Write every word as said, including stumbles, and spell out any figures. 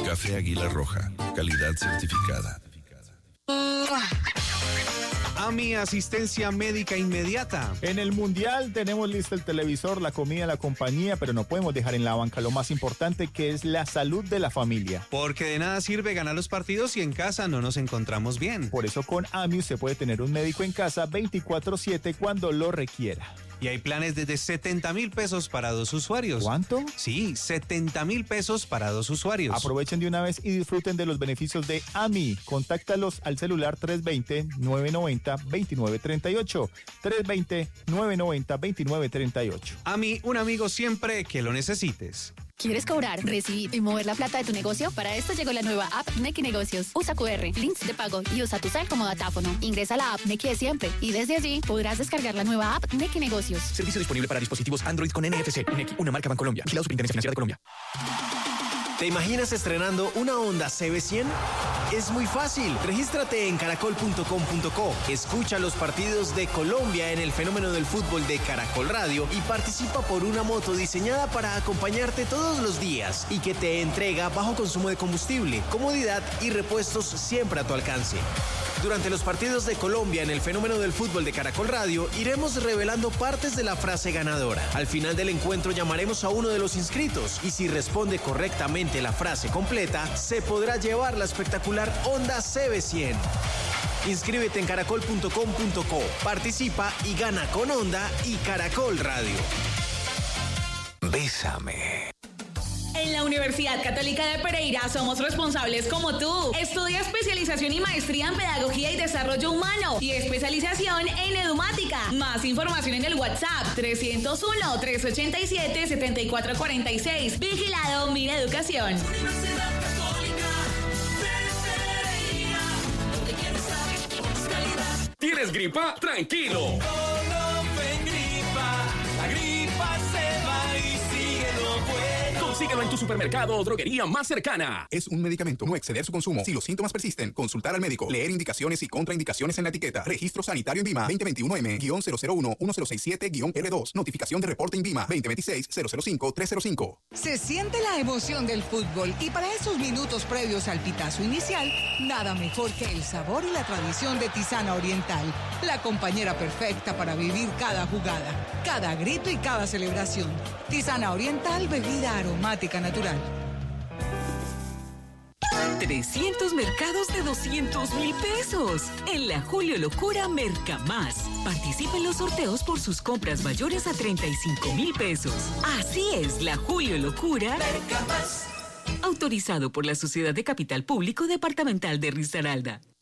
Café Águila Roja, calidad certificada. A mi asistencia médica inmediata. En el Mundial tenemos listo el televisor, la comida, la compañía, pero no podemos dejar en la banca lo más importante, que es la salud de la familia. Porque de nada sirve ganar los partidos si en casa no nos encontramos bien. Por eso con A M I usted puede tener un médico en casa veinticuatro siete cuando lo requiera. Y hay planes desde setenta mil pesos para dos usuarios. ¿Cuánto? Sí, setenta mil pesos para dos usuarios. Aprovechen de una vez y disfruten de los beneficios de A M I. Contáctalos al celular tres dos cero, nueve nueve cero, dos nueve tres ocho. tres dos cero, nueve nueve cero, dos nueve tres ocho. A M I, un amigo siempre que lo necesites. ¿Quieres cobrar, recibir y mover la plata de tu negocio? Para esto llegó la nueva app Nequi Negocios. Usa Q R, links de pago y usa tu cel como datáfono. Ingresa a la app Nequi de siempre y desde allí podrás descargar la nueva app Nequi Negocios. Servicio disponible para dispositivos Android con N F C. Nequi, una marca Bancolombia. Vigilado Superintendencia Financiera de Colombia. ¿Te imaginas estrenando una Honda C B cien? Es muy fácil. Regístrate en caracol punto com punto co. Escucha los partidos de Colombia en el fenómeno del fútbol de Caracol Radio y participa por una moto diseñada para acompañarte todos los días y que te entrega bajo consumo de combustible, comodidad y repuestos siempre a tu alcance. Durante los partidos de Colombia en el fenómeno del fútbol de Caracol Radio, iremos revelando partes de la frase ganadora. Al final del encuentro llamaremos a uno de los inscritos y si responde correctamente la frase completa, se podrá llevar la espectacular Honda C B cien. Inscríbete en caracol punto com punto co, participa y gana con Honda y Caracol Radio. Bésame. En la Universidad Católica de Pereira somos responsables como tú. Estudia especialización y maestría en Pedagogía y Desarrollo Humano y especialización en Edumática. Más información en el WhatsApp tres cero uno, tres ocho siete, siete cuatro cuatro seis. Vigilado Mira Educación. Universidad Católica de Pereira, donde quieres saber calidad. ¿Tienes gripa? Tranquilo. Todo en gripa, la gripa se va y sigue lo bueno. Consíguelo en tu supermercado o droguería más cercana. Es un medicamento, no exceder su consumo. Si los síntomas persisten, consultar al médico. Leer indicaciones y contraindicaciones en la etiqueta. Registro sanitario en INVIMA veinte veintiuno M cero cero uno uno cero seis siete R dos. Notificación de reporte INVIMA veinte veintiséis cero cero cinco tres cero cinco. Se siente la emoción del fútbol y para esos minutos previos al pitazo inicial, nada mejor que el sabor y la tradición de Tisana Oriental. La compañera perfecta para vivir cada jugada, cada grito y cada celebración. Tisana Oriental, bebida aromática natural. trescientos mercados de doscientos mil pesos. En la Julio Locura Merca Más. Participe en los sorteos por sus compras mayores a treinta y cinco mil pesos. Así es, la Julio Locura Merca Más. Autorizado por la Sociedad de Capital Público Departamental de Risaralda.